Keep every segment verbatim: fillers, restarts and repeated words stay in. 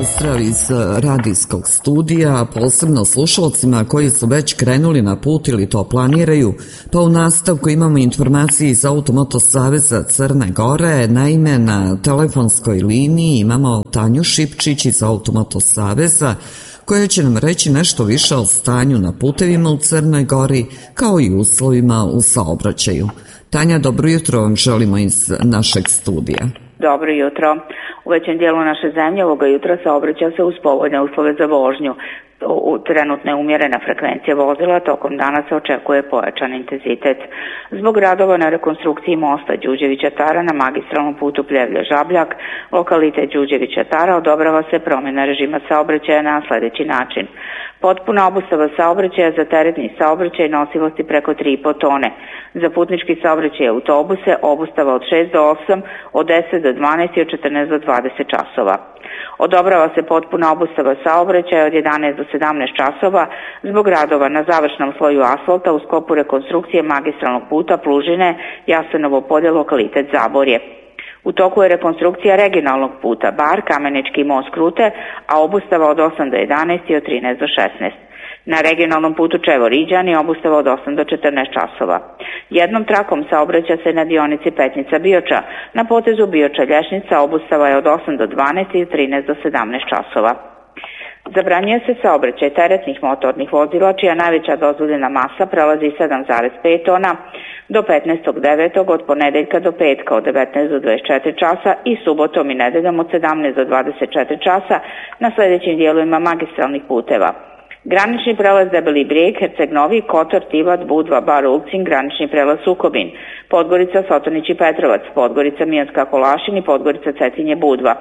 pozdrav iz radijskog studija, posebno slušalcima koji su već krenuli na put ili to planiraju, pa u nastavku imamo informacije iz Automoto Saveza Crne Gore. Naime, na telefonskoj liniji imamo Tanju Šipčić iz Automoto Saveza, koja će nam reći nešto više o stanju na putevima u Crnoj Gori, kao i uslovima u saobraćaju. Tanja, dobro jutro vam želimo iz našeg studija. Dobro jutro. U većem dijelu naše zemlje ovoga jutra saobraća se uz povoljne uslove za vožnju. U trenutne umjerena frekvencija vozila, tokom dana se očekuje pojačan intenzitet. Zbog radova na rekonstrukciji mosta Đuđevića Tara na magistralnom putu Pljevlja-Žabljak, lokalitet Đuđevića Tara, odobrava se promjena režima saobraćaja na sljedeći način. Potpuna obustava saobraćaja za teretni saobraćaj nosivosti preko tri i po tone. Za putnički saobraćaj autobuse obustava od šest do osam, od deset do dvanaest i od četrnaest do dvadeset časova. Odobrava se potpuna obustava saobraćaja od jedanaest do sedamnaest časova zbog radova na završnom sloju asfalta u sklopu rekonstrukcije magistralnog puta Plužine, Jasenovo polje, lokalitet Zaborje. U toku je rekonstrukcija regionalnog puta Bar, Kamenički most Krute, a obustava od osam do jedanaest i od trinaest do šesnaest. Na regionalnom putu Čevor-Iđani obustava od osam do četrnaest časova. Jednom trakom saobraća se na dionici Petnica-Bioča. Na potezu Bioča-Lješnica obustava je od osam do dvanaest i od trinaest do sedamnaest časova. Zabranjuje se saobraćaj teretnih motornih vozila čija najveća dozvoljena masa prelazi sedam zarez pet tona do petnaestog devetog od ponedeljka do petka od devetnaest do dvadeset četiri časa i subotom i nedeljom od sedamnaest do dvadeset četiri časa na sljedećim dijelovima magistralnih puteva: granični prelaz Debeli Brijeg, Herceg Novi, Kotor, Tivac, Budva, Bar Ulcin, granični prelaz Sukobin, Podgorica, Sotonić i Petrovac, Podgorica, Mijanska Kolašin i Podgorica, Cetinje, Budva.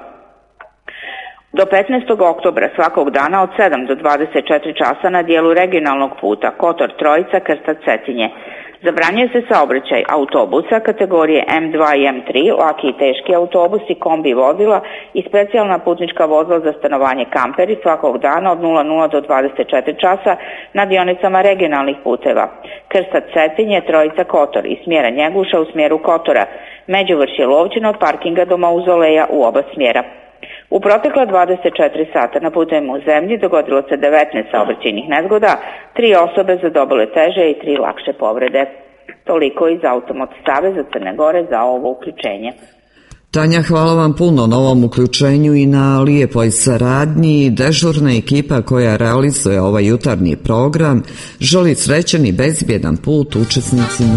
Do petnaestog oktobra svakog dana od sedam do dvadeset četiri časa na dijelu regionalnog puta Kotor, Trojica, Krstac, Cetinje. Zabranjuje se saobraćaj autobusa kategorije M dva i M tri, laki i teški autobusi, kombi vozila i specijalna putnička vozila za stanovanje kamperi svakog dana od nula nula do dvadeset četiri časa na dionicama regionalnih puteva Krstac, Cetinje, Trojica, Kotor i smjera Njeguša u smjeru Kotora, Međuvršje, Lovćino od parkinga do Mauzoleja u oba smjera. U protekla dvadeset četiri sata na putevima u zemlji dogodilo se devetnaest saobraćajnih nezgoda, tri osobe zadobile teže i tri lakše povrede. Toliko iz Automoto Saveza Crne Gore za ovo uključenje. Tanja, hvala vam puno na ovom uključenju i na lijepoj saradnji. Dežurna ekipa koja realizuje ovaj jutarnji program želi srećan i bezbjedan put učesnicima